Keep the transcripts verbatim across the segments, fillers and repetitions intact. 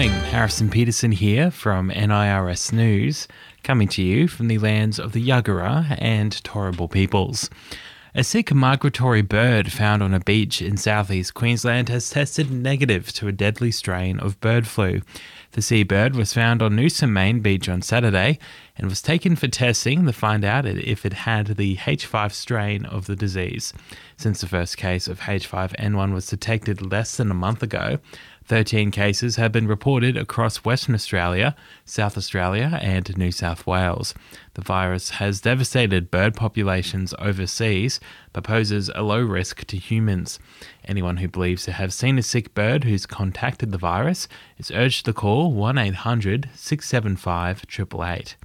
morning, Harrison Peterson here from N I R S News, coming to you from the lands of the Yagara and Turrbal peoples. A sick migratory bird found on a beach in southeast Queensland has tested negative to a deadly strain of bird flu. The seabird was found on Newsom Main Beach on Saturday and was taken for testing to find out if it had the H five strain of the disease. Since the first case of H five N one was detected less than a month ago, thirteen cases have been reported across Western Australia, South Australia and New South Wales. The virus has devastated bird populations overseas, but poses a low risk to humans. Anyone who believes to have seen a sick bird who's contacted the virus is urged to call one eight hundred six seven five eight eight eight.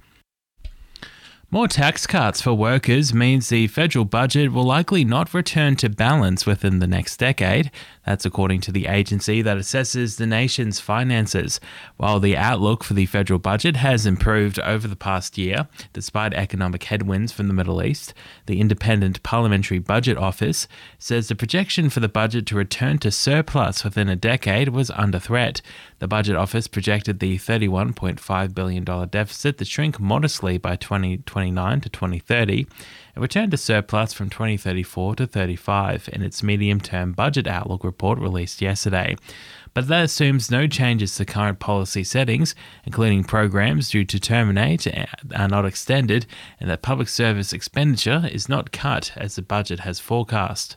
More tax cuts for workers means the federal budget will likely not return to balance within the next decade. That's according to the agency that assesses the nation's finances. While the outlook for the federal budget has improved over the past year, despite economic headwinds from the Middle East, the Independent Parliamentary Budget Office says the projection for the budget to return to surplus within a decade was under threat. The Budget Office projected the thirty-one point five billion dollars deficit to shrink modestly by twenty twenty-nine to twenty thirty and return to surplus from twenty thirty-four to thirty-five in its medium-term budget outlook report released yesterday. But that assumes no changes to current policy settings, including programs due to terminate are not extended, and that public service expenditure is not cut as the budget has forecast.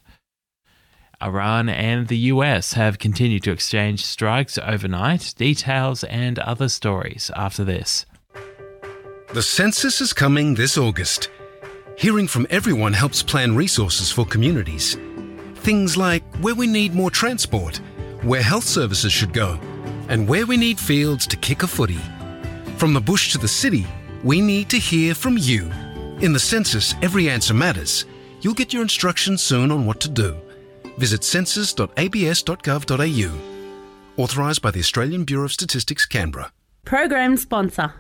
Iran and the U S have continued to exchange strikes overnight. Details and other stories after this. The census is coming this August. Hearing from everyone helps plan resources for communities. Things like where we need more transport, where health services should go, and where we need fields to kick a footy. From the bush to the city, we need to hear from you. In the census, every answer matters. You'll get your instructions soon on what to do. Visit census dot a b s dot gov dot a u. Authorised by the Australian Bureau of Statistics, Canberra. Program sponsor.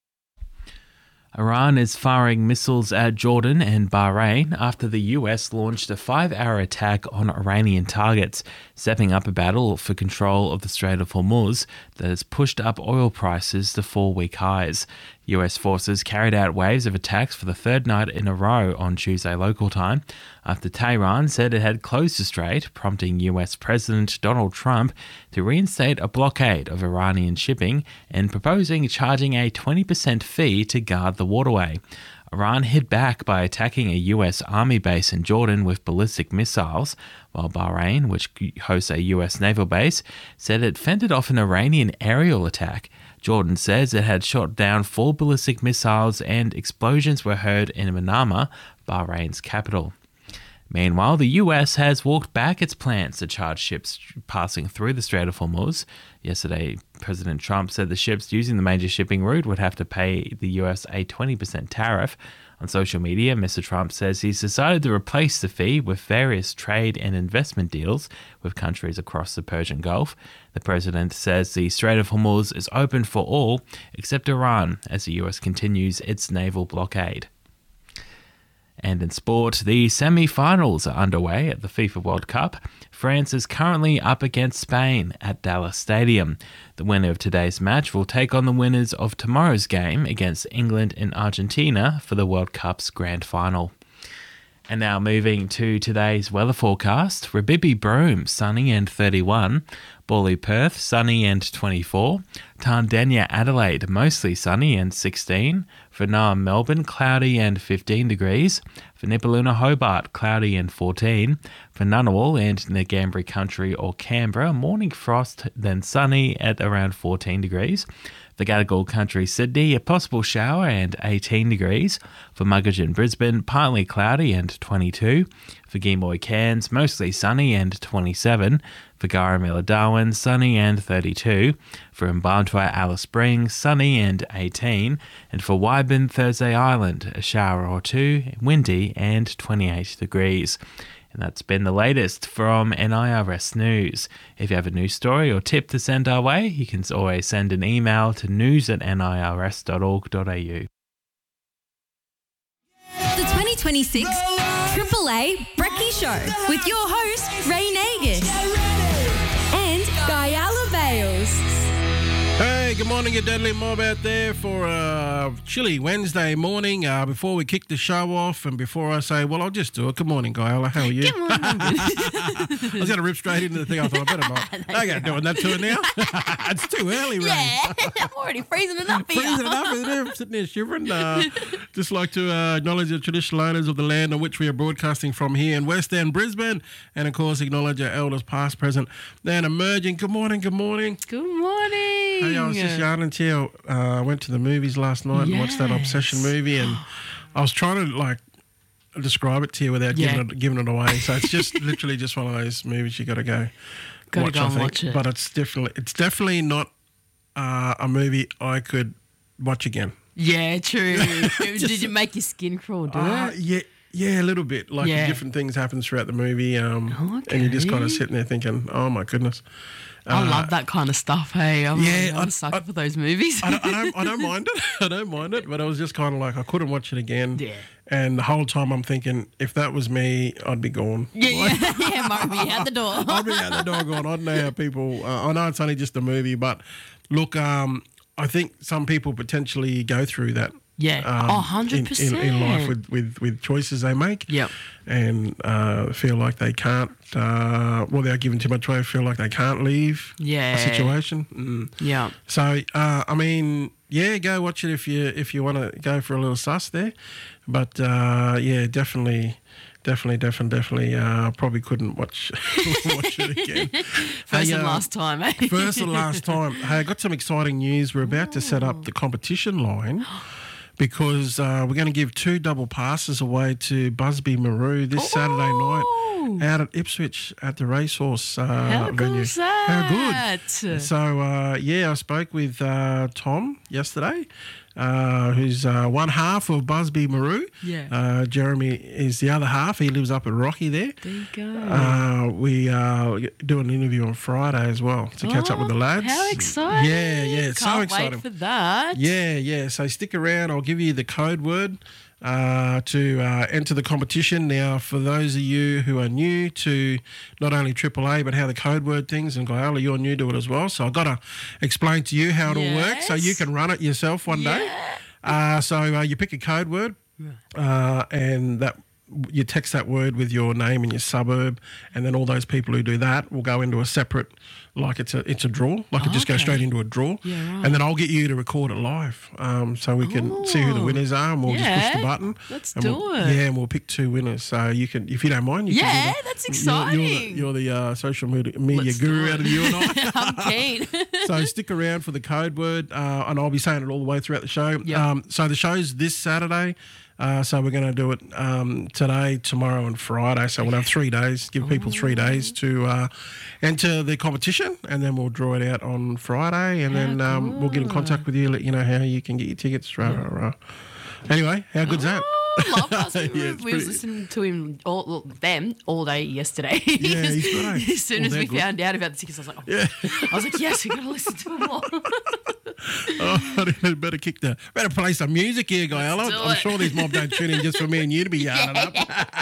Iran is firing missiles at Jordan and Bahrain after the U S launched a five-hour attack on Iranian targets, stepping up a battle for control of the Strait of Hormuz that has pushed up oil prices to four-week highs. U S forces carried out waves of attacks for the third night in a row on Tuesday local time, after Tehran said it had closed the strait, prompting U S President Donald Trump to reinstate a blockade of Iranian shipping and proposing charging a twenty percent fee to guard the waterway. Iran hit back by attacking a U S Army base in Jordan with ballistic missiles, while Bahrain, which hosts a U S naval base, said it fended off an Iranian aerial attack. Jordan says it had shot down four ballistic missiles and explosions were heard in Manama, Bahrain's capital. Meanwhile, the U S has walked back its plans to charge ships passing through the Strait of Hormuz. Yesterday, President Trump said the ships using the major shipping route would have to pay the U S a twenty percent tariff. On social media, Mister Trump says he's decided to replace the fee with various trade and investment deals with countries across the Persian Gulf. The president says the Strait of Hormuz is open for all except Iran as the U S continues its naval blockade. And in sport, the semi-finals are underway at the FIFA World Cup. France is currently up against Spain at Dallas Stadium. The winner of today's match will take on the winners of tomorrow's game against England and Argentina for the World Cup's grand final. And now moving to today's weather forecast. Rabibi Broome, sunny and thirty-one. Bawley Perth, sunny and twenty-four. Tandenya Adelaide, mostly sunny and sixteen. Whanaa Melbourne, cloudy and fifteen degrees. For Nipaluna Hobart, cloudy and fourteen. For Ngunnawal and Ngambri Country or Canberra, morning frost, then sunny at around fourteen degrees. For Gadigal Country Sydney, a possible shower and eighteen degrees. For Muggeridge Brisbane, partly cloudy and twenty-two. For Geemoy Cairns, mostly sunny and twenty-seven. For Garamilla Darwin, sunny and thirty-two. For Mbarntwa Alice Springs, sunny and eighteen. And for Wyburn Thursday Island, a shower or two, windy and twenty-eight degrees. And that's been the latest from N I R S News. If you have a news story or tip to send our way, you can always send an email to news at n i r s dot org dot a u. The twenty twenty-six Triple A Brekkie Show with your host, Ray Nagus and Guyala Bales. Hey, good morning, you deadly mob out there for uh, chilly Wednesday morning. Uh, before we kick the show off and before I say, well, I'll just do it. Good morning, Gaiola. How are you? Good morning. I was going to rip straight into the thing. I thought, I better not. I ain't doing that to it now. It's too early, Ray. Yeah, I'm already freezing it up for Freezing it you. up in there, sitting there shivering. Uh, just like to uh, acknowledge the traditional owners of the land on which we are broadcasting from here in West End, Brisbane. And, of course, acknowledge our elders past, present, and emerging. Good morning, good morning. Good morning. Hey, I was just yarning to you. Uh, I went to the movies last night and watched that Yes. Obsession movie, and I was trying to like describe it to you without Yeah. giving it giving it away. So it's just literally just one of those movies you got to go Gotta watch. go I and think, watch it. but it's definitely it's definitely not uh, a movie I could watch again. Yeah, true. Did it make your skin crawl, do Uh, it? yeah, yeah, a little bit. Like Yeah. different things happen throughout the movie, um, and you're just kind of Okay. sitting there thinking, "Oh my goodness." I love that kind of stuff, hey. I'm, yeah, I'm I- a sucker I- for those movies. I don't, I don't, I don't mind it. I don't mind it, but I was just kind of like, I couldn't watch it again. Yeah. And the whole time I'm thinking, if that was me, I'd be gone. yeah, yeah, yeah, might be out the door. I'd be out the door going, I don't know how people, uh, I know it's only just a movie, but look, um, I think some people potentially go through that. Yeah. um, Oh, one hundred in, percent. in, in life with, with, with choices they make. Yep. And uh, feel like they can't, uh, well, they're given too much away, feel like they can't leave Yeah. a situation. Mm. Yeah. So, uh, I mean, yeah, go watch it if you if you want to go for a little sus there. But, uh, yeah, definitely, definitely, definitely, definitely uh, probably couldn't watch watch it again. First Hey, and uh, last time, eh? First and last time. Hey, I got some exciting news. We're about to set up the competition line because uh, we're going to give two double passes away to Busby Maru this Saturday night out at Ipswich at the racehorse uh, How venue. cool is that? How good. So, uh, yeah, I spoke with uh, Tom yesterday, uh, who's uh, one half of Busby Maru. Yeah. Uh, Jeremy is the other half. He lives up at Rocky there. There you go. Uh, we uh, do an interview on Friday as well to catch up with the lads. Oh, How exciting. Yeah, yeah, so Can't exciting. wait for that. Yeah, yeah. So stick around. I'll give you the code word uh, to uh, enter the competition. Now, for those of you who are new to not only Triple A, but how the code word things, and Gaiola, you're new to it as well. So I've got to explain to you how it'll work so you Yes. can run it yourself one day. Uh, so uh, you pick a code word uh, and that you text that word with your name and your suburb, and then all those people who do that will go into a separate, like it's a it's a draw, like it just goes Okay. straight into a draw, Yeah, right. and then I'll get you to record it live, um, so we can see who the Oh. winners are, and we'll just push the Yeah, button. let's and do we'll, it. Yeah, and we'll pick two winners. So you can, if you don't mind, you Yeah, can do the, that's you're- You're, the, exciting. you're the uh, social media, media Let's do guru it. out of you and I. I'm keen. So stick around for the code word, uh, and I'll be saying it all the way throughout the show. Yep. Um, so the show's this Saturday. Uh, so we're going to do it um, today, tomorrow, and Friday. So we'll have three days. Give people three days to uh, enter the competition, and then we'll draw it out on Friday, and then um, we'll get in contact with you, let you know how you can get your tickets. Rah, rah, rah. Anyway, how good's that? Love us. Yeah, we it's we pretty- was listening to him, all, well, them, all day yesterday. Yeah, he's good, eh? As soon Well, as they're we good. found out about the tickets, I was like, oh. Yeah. I was like, yes, we got to listen to him more. Oh, I better kick the, better play some music here, Gaiola. do I'm it. sure these mob don't tune in just for me and you to be yarning up.